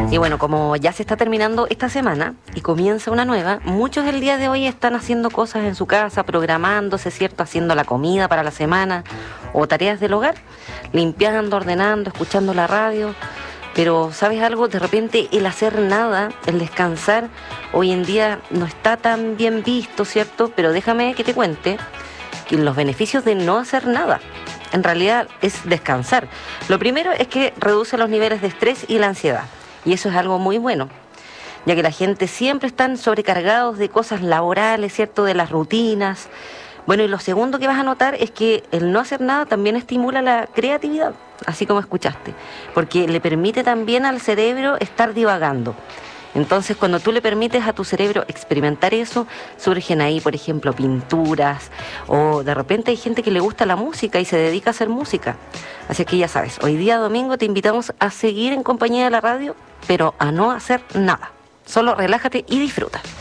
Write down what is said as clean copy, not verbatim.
Y bueno, como ya se está terminando esta semana y comienza una nueva, muchos el día de hoy están haciendo cosas en su casa, programándose, ¿cierto? Haciendo la comida para la semana o tareas del hogar, limpiando, ordenando, escuchando la radio. Pero, ¿sabes algo? De repente el hacer nada, el descansar, hoy en día no está tan bien visto, ¿cierto? Pero déjame que te cuente que los beneficios de no hacer nada, en realidad es descansar. Lo primero es que reduce los niveles de estrés y la ansiedad. Y eso es algo muy bueno, ya que la gente siempre están sobrecargados de cosas laborales, ¿cierto? De las rutinas. Bueno, y lo segundo que vas a notar es que el no hacer nada también estimula la creatividad, así como escuchaste, porque le permite también al cerebro estar divagando. Entonces, cuando tú le permites a tu cerebro experimentar eso, surgen ahí, por ejemplo, pinturas, o de repente hay gente que le gusta la música y se dedica a hacer música. Así que ya sabes, hoy día domingo te invitamos a seguir en compañía de la radio, pero a no hacer nada. Solo relájate y disfruta.